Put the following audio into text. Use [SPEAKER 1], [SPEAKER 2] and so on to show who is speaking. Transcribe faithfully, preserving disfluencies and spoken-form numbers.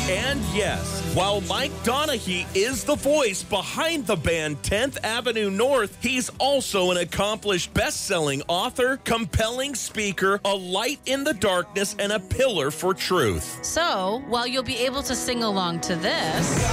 [SPEAKER 1] And yes, while Mike Donaghy is the voice behind the band tenth Avenue North, he's also an accomplished best-selling author, compelling speaker, a light in the darkness, and a pillar for truth.
[SPEAKER 2] So, while you'll be able to sing along to this...